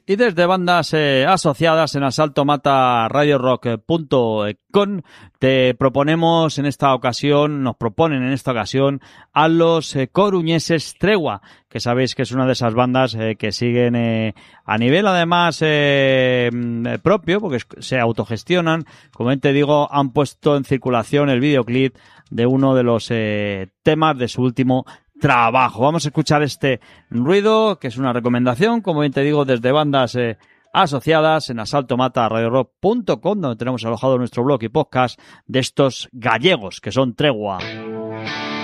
Y desde bandas asociadas en asaltomata.radiorock.com te proponemos en esta ocasión, nos proponen en esta ocasión a los coruñeses Tregua, que sabéis que es una de esas bandas que siguen a nivel además propio, porque se autogestionan. Como te digo, han puesto en circulación el videoclip de uno de los temas de su último trabajo. Vamos a escuchar este ruido, que es una recomendación, como bien te digo, desde bandas asociadas en asaltomata.radiorock.com, donde tenemos alojado nuestro blog y podcast de estos gallegos que son Tregua.